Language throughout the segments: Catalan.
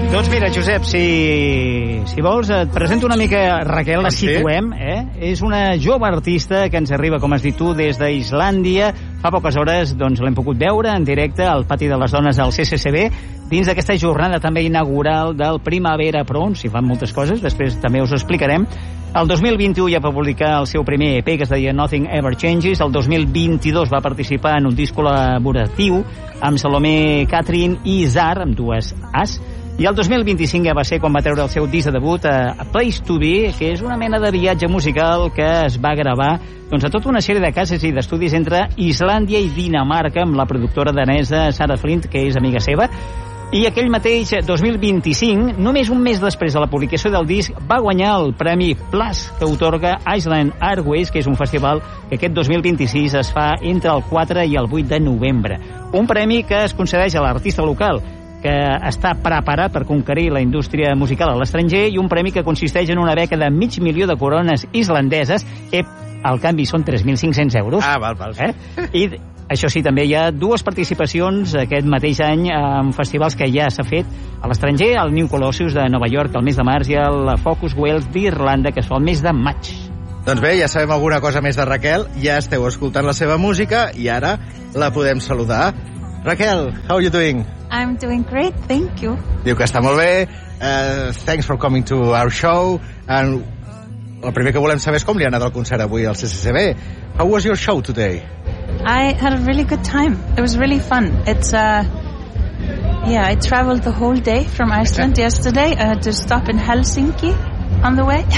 Doncs mira, Josep, si vols, et presento una mica Raquel, la situem. És una jove artista que ens arriba, com has dit tu, des d'Islàndia. Fa poques hores doncs, l'hem pogut veure en directe al Pati de les Dones del CCCB, dins d'aquesta jornada també inaugural del Primavera Pro, s'hi fan moltes coses, després també us ho explicarem. El 2021 ja va publicar el seu primer EP, que es deia Nothing Ever Changes. El 2022 va participar en un disc col·laboratiu amb Salomé Catherine i Zar, amb dues As. I el 2025 ja va ser quan va treure el seu disc de debut, A Place to Be, que és una mena de viatge musical que es va gravar doncs, a tota una sèrie de cases i d'estudis entre Islàndia i Dinamarca, amb la productora danesa Sarah Flint, que és amiga seva. I aquell mateix 2025, només un mes després de la publicació del disc, va guanyar el Premi Plus, que otorga Iceland Airways, que és un festival que aquest 2026 es fa entre el 4 i el 8 de novembre. Un premi que es concedeix a l'artista local, que està preparat per conquerir la indústria musical a l'estranger, i un premi que consisteix en una beca de 500.000 de corones islandeses, que al canvi són 3.500 euros. Val. I això sí, també hi ha dues participacions aquest mateix any en festivals que ja s'ha fet a l'estranger, el New Colossus de Nova York el mes de març i el Focus Wales d'Irlanda, que es fa el mes de maig. Doncs bé, ja sabem alguna cosa més de Raquel, ja esteu escoltant la seva música i ara la podem saludar. Raquel, how are you doing? I'm doing great, thank you. Diu que està molt bé. Thanks for coming to our show. And el primer que volem saber és com li ha anat el concert avui al CCCB. How was your show today? I had a really good time. It was really fun. It's I traveled the whole day from Iceland yesterday. I had to stop in Helsinki on the way.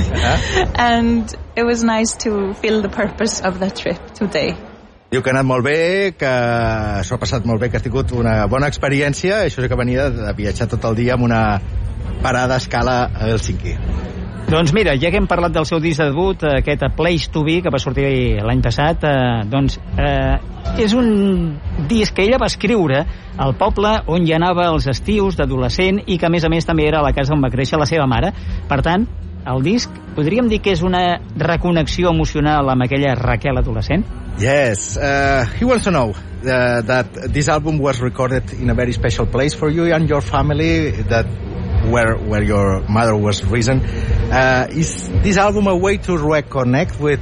And it was nice to feel the purpose of that trip today. Diu que ha anat molt bé, que s'ho ha passat molt bé, que has tingut una bona experiència. Això és que venia de viatjar tot el dia amb una parada a escala a Helsinki. Doncs mira, ja que hem parlat del seu disc de debut, aquest A Place to Be, que va sortir l'any passat, és un disc que ella va escriure al poble on hi anava els estius d'adolescent i que a més també era la casa on va créixer la seva mare. Per tant, el disc podríem dir que és una reconnexió emocional amb aquella Raquel adolescent? Yes, he wants to know that this album was recorded in a very special place for you and your family, that where your mother was raised. Is this album a way to reconnect with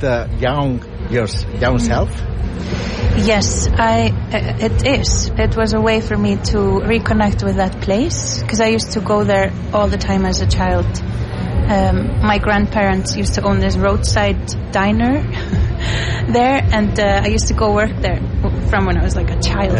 young self? Yes, it is. It was a way for me to reconnect with that place, because I used to go there all the time as a child. My grandparents used to own this roadside diner there, and I used to go work there from when I was like a child.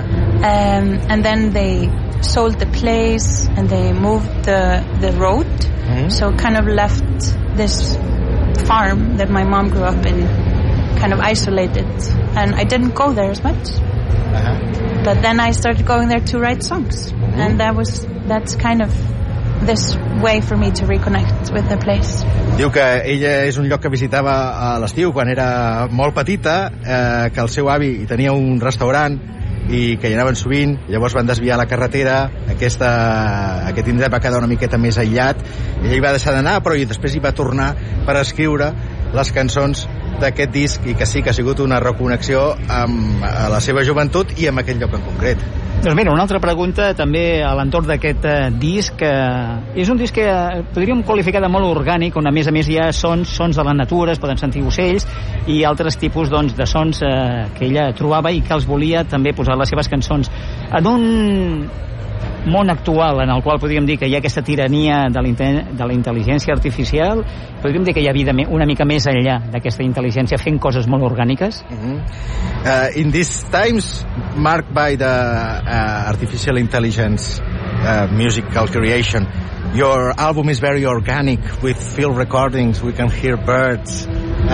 And then they sold the place and they moved the road, so kind of left this farm that my mom grew up in kind of isolated, and I didn't go there as much. But then I started going there to write songs, and that's kind of this way for me to reconnect with the place. Diu que ella és un lloc que visitava a l'estiu quan era molt petita, que el seu avi hi tenia un restaurant i que hi anaven sovint. Llavors van desviar la carretera, aquest indret va quedar una miqueta més aïllat, ella hi va deixar d'anar, però després hi va tornar per escriure les cançons d'aquest disc, i que sí que ha sigut una reconnexió amb la seva joventut i amb aquell lloc en concret. Doncs mira, una altra pregunta també a l'entorn d'aquest disc. És un disc que podríem qualificar de molt orgànic, on a més hi ha sons de la natura, es poden sentir ocells i altres tipus de sons que ella trobava i que els volia també posar les seves cançons. En un món actual en el qual podríem dir que hi ha aquesta tirania de la intel·ligència artificial, podríem dir que hi ha vida una mica més enllà d'aquesta intel·ligència fent coses molt orgàniques? In these times marked by the artificial intelligence musical creation, your album is very organic with field recordings. We can hear birds,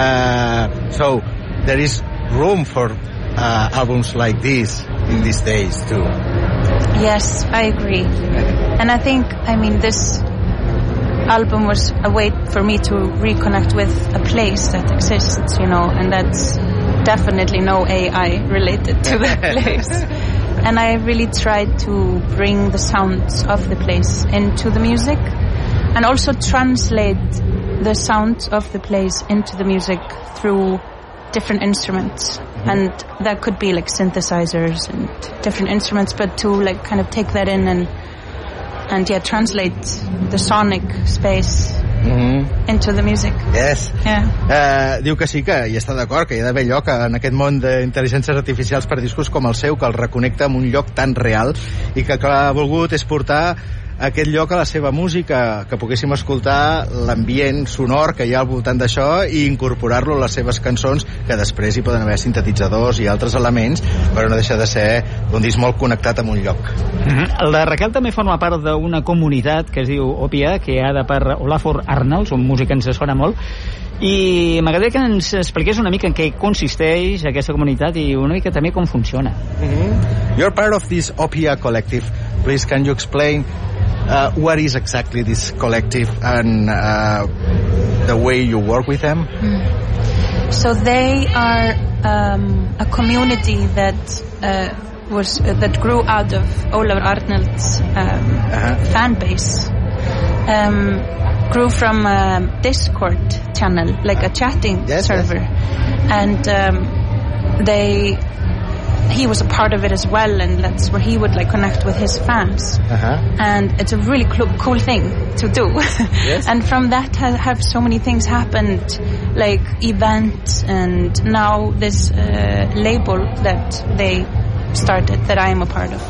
so there is room for albums like this in these days too. Yes, I agree. And I think, this album was a way for me to reconnect with a place that exists, and that's definitely no AI related to that place. And I really tried to bring the sounds of the place into the music, and also translate the sounds of the place into the music through different instruments. And that could be like synthesizers and different instruments, but to like kind of take that in and and translate the sonic space into the music. Yes. Yeah. Diu que sí, que hi està d'acord, que hi ha d'haver lloc en aquest món d'intel·ligències artificials per discos com el seu, que el reconnecta amb un lloc tan real, i que el que ha volgut és portar aquest lloc a la seva música, que poguéssim escoltar l'ambient sonor que hi ha al voltant d'això i incorporar-lo a les seves cançons, que després hi poden haver sintetitzadors i altres elements, però no deixa de ser un disc molt connectat amb un lloc. La Raquel també forma part d'una comunitat que es diu Opia, creada per Olafur Arnalds, un músic que ens sona molt, i m'agradaria que ens expliqués una mica en què consisteix aquesta comunitat i una mica també com funciona. You're part of this Opia collective. Please, can you explain what is exactly this collective and the way you work with them? So they are a community that grew out of Ólafur Arnalds' fan base. Grew from a Discord channel, like a chatting server, and he was a part of it as well, and that's where he would connect with his fans. And it's a really cool thing to do. And from that have so many things happened, like events, and now this label that they started, that I am a part of.